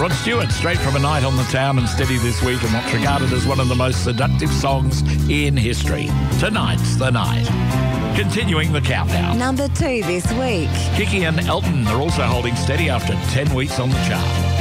Rod Stewart, straight from a night on the town and steady this week, and what's regarded as one of the most seductive songs in history. Tonight's the night. Continuing the countdown. Number 2 this week. Kiki and Elton are also holding steady after 10 weeks on the chart.